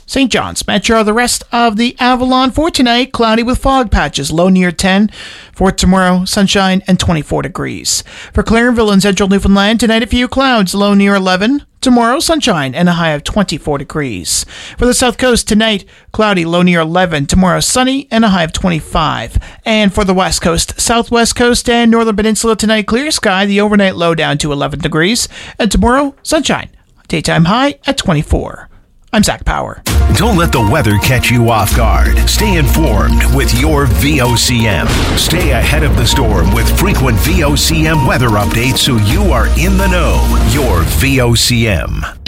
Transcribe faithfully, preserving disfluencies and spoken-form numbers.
Saint John's Metro. The rest of the Avalon for tonight, cloudy with fog patches, low near ten. For tomorrow, sunshine and twenty-four degrees. For Clarenville and Central Newfoundland, tonight a few clouds, low near eleven. Tomorrow, sunshine and a high of twenty-four degrees. For the South Coast, tonight, cloudy, low near eleven. Tomorrow, sunny and a high of twenty-five. And for the West Coast, Southwest Coast and Northern Peninsula, tonight, clear sky, the overnight low down to eleven degrees. And tomorrow, sunshine, daytime high at twenty-four. I'm Zach Power. Don't let the weather catch you off guard. Stay informed with your V O C M. Stay ahead of the storm with frequent V O C M weather updates so you are in the know. Your V O C M.